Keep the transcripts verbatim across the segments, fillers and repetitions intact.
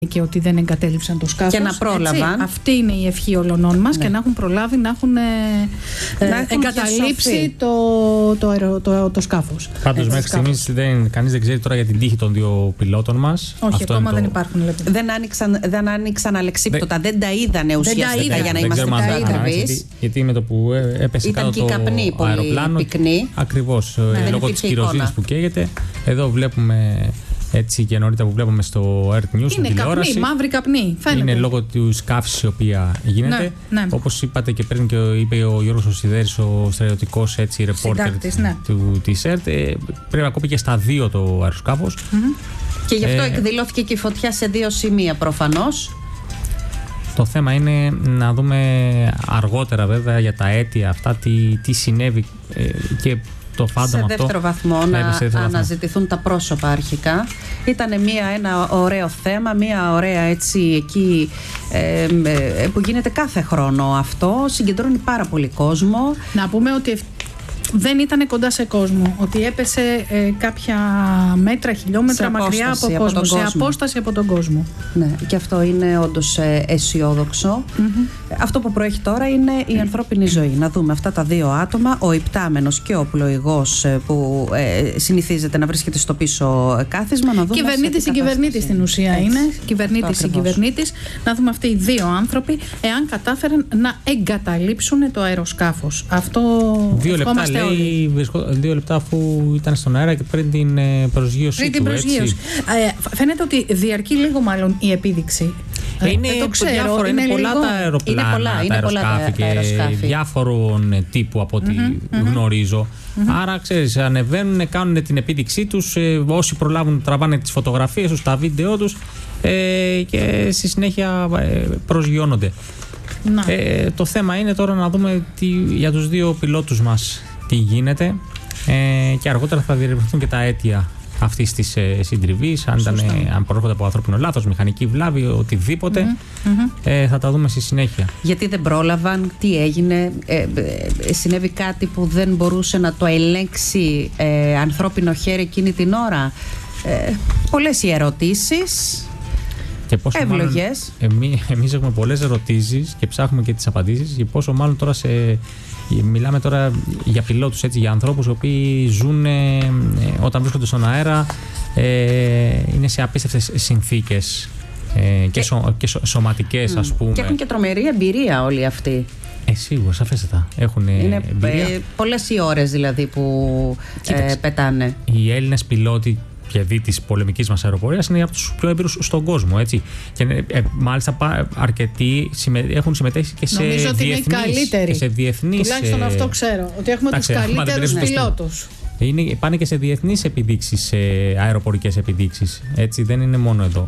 και ότι δεν εγκατέλειψαν το σκάφος. Και να πρόλαβαν. Έτσι. Αυτή είναι η ευχή όλων μας, ναι. Και να έχουν προλάβει να έχουν, ε, να έχουν εγκαταλείψει το, το, αερο, το, το σκάφος. Πάντως μέχρι στιγμής δεν, κανείς δεν ξέρει τώρα για την τύχη των δύο πιλότων μας. Όχι, αυτό ακόμα το... δεν υπάρχουν λεπτά. Δεν άνοιξαν, δεν άνοιξαν αλεξίπτωτα, δεν, δεν τα είδανε ουσιαστικά για να δεν είμαστε πιο ακριβείς. Γιατί, γιατί με το που έπεσε ήταν κάτω το καπνή, αεροπλάνο, πυκνή. Ακριβώς, ναι, λόγω της κυροζήνης που καίγεται. Εδώ βλέπουμε έτσι και νωρίτερα που βλέπουμε στο Earth News, στην τηλεόραση. Είναι καπνή, μαύρη καπνή. Φαίνεται. Είναι λόγω του σκάφης η οποία γίνεται. Ναι, ναι. Όπως είπατε και πριν και είπε ο Γιώργος ο Σιδέρης, ο στρατιωτικός έτσι ρεπόρτερ ναι. της ΕΡΤ, πρέπει να κόπηκε στα δύο το αεροσκάφος. Mm-hmm. Και γι' αυτό ε, εκδηλώθηκε και η φωτιά σε δύο σημεία προφανώς. Το θέμα είναι να δούμε αργότερα βέβαια για τα αίτια αυτά τι, τι συνέβη ε, και το φάντομα σε δεύτερο αυτό, βαθμό να δεύτερο αναζητηθούν βαθμό. Τα πρόσωπα αρχικά. Ήτανε μια, ένα ωραίο θέμα, μια ωραία έτσι εκεί ε, ε, που γίνεται κάθε χρόνο αυτό. Συγκεντρώνει πάρα πολύ κόσμο. Να πούμε ότι δεν ήταν κοντά σε κόσμο, ότι έπεσε ε, κάποια μέτρα, χιλιόμετρα μακριά από, κόσμο, από σε κόσμο. απόσταση από τον κόσμο. Ναι, και αυτό είναι όντως ε, αισιόδοξο. Mm-hmm. Αυτό που προέχει τώρα είναι η ανθρώπινη ζωή. Να δούμε αυτά τα δύο άτομα, ο υπτάμενος και ο πλοηγός ε, που ε, συνηθίζεται να βρίσκεται στο πίσω κάθισμα. Να δούμε κυβερνήτης συγκυβερνήτης στην ουσία έτσι. Είναι. Κυβερνήτης συγκυβερνήτης. Να δούμε αυτοί οι δύο άνθρωποι, εάν κατάφεραν να εγκαταλείψουν το αεροσκάφος. Αυτό δύο λεπτά λέει, δύο λεπτά αφού ήταν στον αέρα και πριν την προσγείωση πριν την του. προσγείωση. Ε, φαίνεται ότι διαρκεί λίγο μάλλον η επίδειξη. Είναι, ε, το ξέρω, διάφορο, είναι, είναι πολλά λίγο... τα αεροπλάνα, είναι πολλά, είναι τα αεροσκάφη και αεροσκάφη. Διάφορων τύπου από ό,τι mm-hmm, γνωρίζω. Mm-hmm. Άρα, ξέρεις, ανεβαίνουν, κάνουν την επίδειξή τους, ε, όσοι προλάβουν τραβάνε τις φωτογραφίες τους, τα βίντεο τους ε, και στη συνέχεια ε, προσγειώνονται. Ε, το θέμα είναι τώρα να δούμε τι, για τους δύο πιλότους μας τι γίνεται ε, και αργότερα θα διερευνηθούν και τα αίτια αυτής της ε, συντριβής, αν, ήταν, ε, αν προέρχονται από ανθρώπινο λάθος, μηχανική βλάβη, οτιδήποτε. Mm-hmm. Mm-hmm. Ε, θα τα δούμε στη συνέχεια. Γιατί δεν πρόλαβαν, τι έγινε, ε, ε, συνέβη κάτι που δεν μπορούσε να το ελέγξει ε, ανθρώπινο χέρι εκείνη την ώρα. Ε, πολλές οι ερωτήσεις. Και πόσο ευλογές. Εμεί, εμείς έχουμε πολλές ερωτήσεις και ψάχνουμε και τις απαντήσεις και πόσο μάλλον τώρα σε, μιλάμε τώρα για πιλότους, έτσι, για ανθρώπους οι οποίοι ζουν ε, όταν βρίσκονται στον αέρα ε, είναι σε απίστευτες συνθήκες ε, και, και, σω, και σω, σωματικές mm. ας πούμε. Και έχουν και τρομερή εμπειρία όλοι αυτοί. Ε, σίγουρα, σαφέστατα. Έχουν είναι εμπειρία. Ε, πολλές οι ώρες δηλαδή που ε, πετάνε. Οι Έλληνες πιλότοι παιδί της πολεμικής μας αεροπορίας είναι από τους πιο έμπειρους στον κόσμο, έτσι. Και ε, μάλιστα αρκετοί συμμε, έχουν συμμετέχει και σε νομίζω ότι διεθνείς, είναι οι καλύτεροι. Και σε διεθνείς, τουλάχιστον ε, αυτό ξέρω, ότι έχουμε τους καλύτερους πιλότους. Είναι, πάνε και σε διεθνείς επιδείξεις, σε αεροπορικές επιδείξεις, έτσι, δεν είναι μόνο εδώ.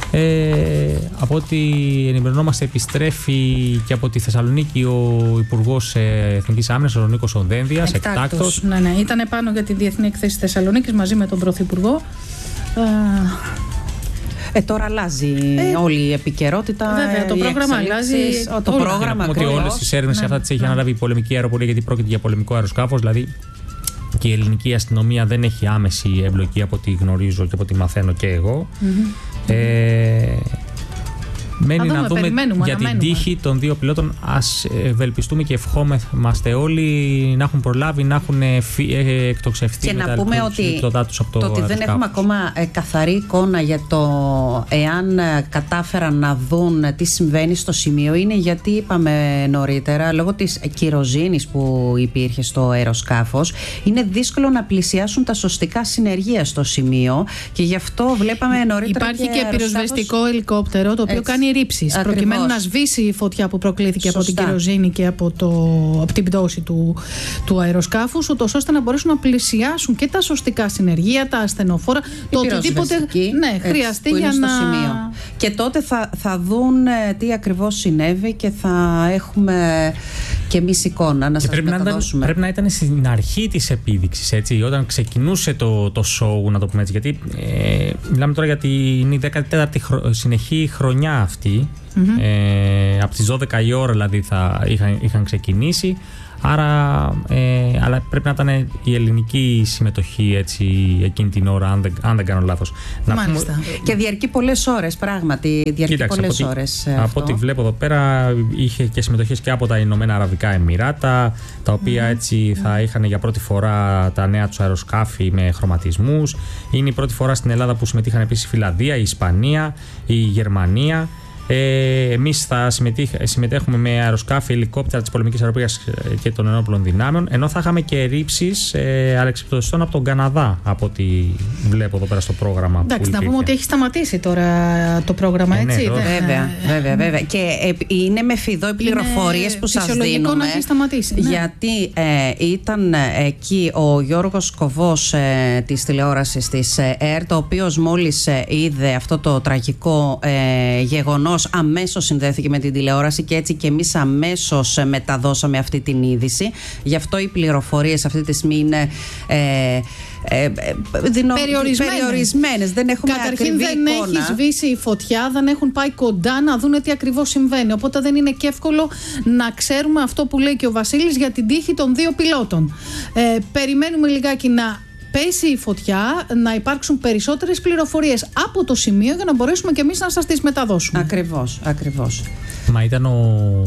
Ε, από ό,τι ενημερωνόμαστε, επιστρέφει και από τη Θεσσαλονίκη ο Υπουργός Εθνικής Άμυνας, ο Νίκος ο Δένδιας, εκτάκτος. Ναι, ναι, ήταν πάνω για τη Διεθνή Εκθέση Θεσσαλονίκης μαζί με τον Πρωθυπουργό. Ε, τώρα αλλάζει ε, όλη η επικαιρότητα. Βέβαια, το πρόγραμμα αλλάζει. Το όλα. πρόγραμμα ότι όλες τις έρευνες ναι, αυτά τις έχει ναι. αναλάβει η πολεμική αεροπορία, γιατί πρόκειται για πολεμικό αεροσκάφος. Δηλαδή και η ελληνική αστυνομία δεν έχει άμεση εμπλοκή από ό,τι γνωρίζω και από ό,τι μαθαίνω και εγώ. Mm-hmm. Ε, μένει να δούμε για την τύχη των δύο πιλότων. Ας ευελπιστούμε και ευχόμαστε όλοι να έχουν προλάβει, να έχουν εκτοξευτεί και να πούμε ότι το, το ότι δεν έχουμε ακόμα ε, καθαρή εικόνα για το εάν ε, κατάφεραν να δουν τι συμβαίνει στο σημείο, είναι γιατί είπαμε νωρίτερα, λόγω της κυροζήνης που υπήρχε στο αεροσκάφος, είναι δύσκολο να πλησιάσουν τα σωστικά συνεργεία στο σημείο και γι' αυτό βλέπαμε νωρίτερα. Υπάρχει και, και πυροσβεστικό ελικόπτερο το οποίο έτσι κάνει ρήψεις προκειμένου να σβήσει η φωτιά που προκλήθηκε σωστά από την κυροζήνη και από, το, από την πτώση του, του αεροσκάφους, ούτως ώστε να μπορέσουν να πλησιάσουν και τα σωστικά συνεργεία, τα ασθενοφόρα, η το οτιδήποτε ναι, χρειαστεί για να. Σημείο. Και τότε θα, θα δουν τι ακριβώς συνέβη και θα έχουμε και εμείς εικόνα να σας μεταδώσουμε. Πρέπει να ήταν στην αρχή της επίδειξης, έτσι, όταν ξεκινούσε το, το show, να το πούμε έτσι. Γιατί ε, μιλάμε τώρα γιατί είναι η δέκατη τέταρτη χρο, συνεχή χρονιά αυτή Mm-hmm. Ε, από τις δώδεκα η ώρα δηλαδή θα είχαν, είχαν ξεκινήσει. Άρα, ε, αλλά πρέπει να ήταν η ελληνική συμμετοχή έτσι, εκείνη την ώρα, αν δεν, αν δεν κάνω λάθος. Μάλιστα. Πούμε... Και διαρκεί πολλές ώρες, πράγματι. Διαρκεί Κοίταξε, πολλές από ώρες. Από ό,τι βλέπω εδώ πέρα, είχε και συμμετοχές και από τα Ηνωμένα Αραβικά Εμιράτα, τα οποία mm. έτσι θα είχαν για πρώτη φορά τα νέα τους αεροσκάφη με χρωματισμούς. Είναι η πρώτη φορά στην Ελλάδα που συμμετείχαν επίσης η Φιλανδία, η Ισπανία, η Γερμανία. Ε, εμείς θα συμμετέχουμε με αεροσκάφη, ελικόπτερα της πολεμικής αεροπορίας και των ενόπλων δυνάμεων, ενώ θα είχαμε και ρήψεις ε, αλεξιπτωτιστών από τον Καναδά, από ό,τι βλέπω εδώ πέρα στο πρόγραμμα. Εντάξει, να πούμε ότι έχει σταματήσει τώρα το πρόγραμμα, έτσι. Ε, ναι, βέβαια, βέβαια, βέβαια. Και ε, είναι με φιδό οι πληροφορίες που σας δίνουμε. Να έχει σταματήσει. Ναι. Γιατί ε, ήταν εκεί ο Γιώργος Κοβός ε, της τηλεόρασης της ΕΡΤ, ο οποίος μόλις ε, είδε αυτό το τραγικό ε, γεγονός, αμέσως συνδέθηκε με την τηλεόραση και έτσι και εμείς αμέσως μεταδώσαμε αυτή την είδηση. Γι' αυτό οι πληροφορίες αυτή τη στιγμή είναι ε, ε, δυνο... περιορισμένες. περιορισμένες. Δεν έχουμε Καταρχήν ακριβή δεν εικόνα. έχει σβήσει η φωτιά, δεν έχουν πάει κοντά να δούνε τι ακριβώς συμβαίνει. Οπότε δεν είναι και εύκολο να ξέρουμε αυτό που λέει και ο Βασίλης για την τύχη των δύο πιλότων. Ε, περιμένουμε λιγάκι να πέσει η φωτιά, να υπάρξουν περισσότερες πληροφορίες από το σημείο για να μπορέσουμε και εμείς να σας τις μεταδώσουμε. Ακριβώς, ακριβώς. Μα ήταν ο,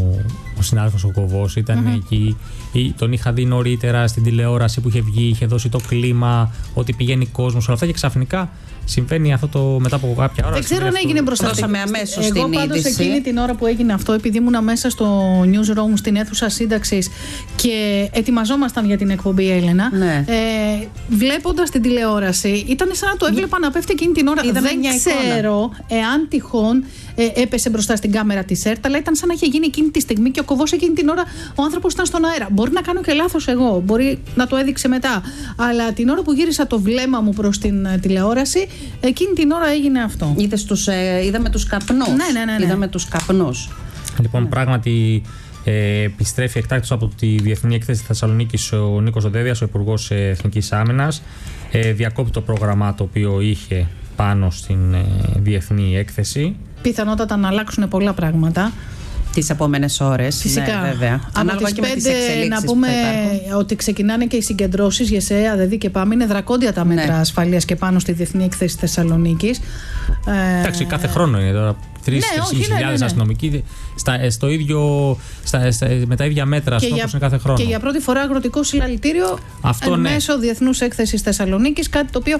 ο συνάδελφος ο Κοβός, ήταν mm-hmm. εκεί. Τον είχα δει νωρίτερα στην τηλεόραση που είχε βγει, είχε δώσει το κλίμα, ότι πηγαίνει κόσμος, όλα αυτά και ξαφνικά συμβαίνει αυτό το μετά από κάποια ώρα. Δεν ξέρω αν έγινε μπροστά. Δώσαμε αμέσως Εγώ την πάντως είδηση. Εκείνη την ώρα που έγινε αυτό, επειδή ήμουν μέσα στο newsroom στην αίθουσα σύνταξης και ετοιμαζόμασταν για την εκπομπή, Έλενα, ναι. ε, βλέποντας την τηλεόραση, ήταν σαν να το έβλεπα να πέφτει εκείνη την ώρα. Είδαμε Δεν ξέρω εάν τυχόν ε, έπεσε μπροστά στην κάμερα της ΕΡΤ, αλλά ήταν σαν να είχε γίνει εκείνη τη στιγμή και ο Κοβός εκείνη την ώρα ο άνθρωπος ήταν στον αέρα. Μπορεί να κάνω και λάθος εγώ, μπορεί να το έδειξε μετά. Αλλά την ώρα που γύρισα το βλέμμα μου προς την uh, τηλεόραση, εκείνη την ώρα έγινε αυτό. Είδες τους, ε, είδαμε τους καπνούς. Ναι, ναι, ναι, ναι. Είδαμε τους καπνούς. Λοιπόν, ναι. πράγματι ε, επιστρέφει εκτάκτως από τη Διεθνή Έκθεση Θεσσαλονίκης ο Νίκος Δοντέδιας, ο Υπουργός Εθνικής Άμυνας. Ε, διακόπτει το πρόγραμμα το οποίο είχε πάνω στην ε, Διεθνή Έκθεση. Πιθανότατα να αλλάξουν πολλά πράγματα τις επόμενες ώρες. Φυσικά. Ναι, βέβαια. Από τις πέντε να πούμε ότι ξεκινάνε και οι συγκεντρώσεις ΓΕΣΕΑ, δηλαδή και πάμε. Είναι δρακόντια τα μέτρα, ναι, ασφαλείας και πάνω στη Διεθνή Έκθεση Θεσσαλονίκης. Εντάξει, κάθε χρόνο είναι τώρα. τρεις με τρεις χιλιάδες ναι, ναι, ναι. αστυνομικοί στα, στο ίδιο, στα, στα, με τα ίδια μέτρα όπως είναι κάθε χρόνο. Και για πρώτη φορά αγροτικό συλλαλητήριο αυτό, εν ναι. μέσω Διεθνούς Έκθεσης Θεσσαλονίκης, κάτι το οποίο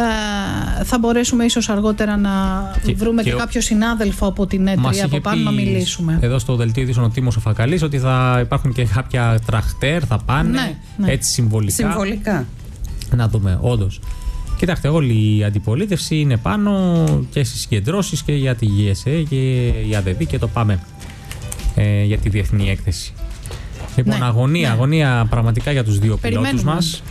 ε, θα μπορέσουμε ίσως αργότερα να και, βρούμε και, και ο... κάποιο συνάδελφο από την έτρια από πάνω να μιλήσουμε. Εδώ στο δελτίο ειδήσεων ο Τίμος ο Φακαλής ότι θα υπάρχουν και κάποια τραχτέρ, θα πάνε ναι, ναι. έτσι συμβολικά. Συμβολικά. Να δούμε, όντως. Κοιτάξτε, όλη η αντιπολίτευση είναι πάνω και στις συγκεντρώσεις και για τη ΓΕΣΕ και η ΑΔΕΔ και το πάμε ε, για τη Διεθνή Έκθεση. Λοιπόν, ναι, αγωνία, ναι. αγωνία πραγματικά για τους δύο πιλότους μας.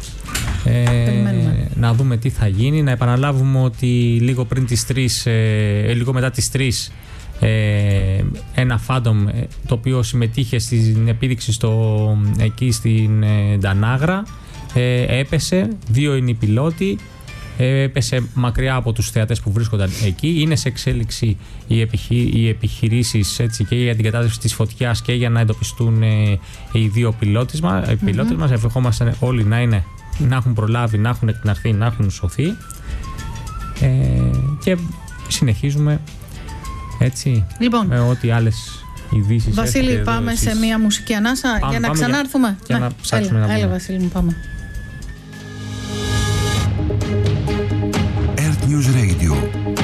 Ε, να δούμε τι θα γίνει. Να επαναλάβουμε ότι λίγο πριν τις τρεις, ε, λίγο μετά τις τρεις ε, ένα Phantom ε, το οποίο συμμετείχε στην επίδειξη στο, εκεί στην ε, Ντανάγρα ε, έπεσε. Δύο είναι οι πιλότοι. Έπεσε μακριά από τους θεατές που βρίσκονταν εκεί. Είναι σε εξέλιξη οι, επιχει... οι επιχειρήσεις έτσι, και για την κατάσταση της φωτιάς και για να εντοπιστούν ε, οι δύο πιλότες μας. Mm-hmm. Οι πιλότες μας ευχόμαστε όλοι να, είναι, να έχουν προλάβει, να έχουν εκτιναχθεί, να έχουν σωθεί. Ε, και συνεχίζουμε έτσι λοιπόν, με ό,τι άλλες ειδήσεις. Βασίλη, πάμε σε μια μουσική ανάσα πάμε, για να ξανάρθουμε. Για, για ναι. να ψάξουμε έλα, να έλα, Βασίλη μου, πάμε.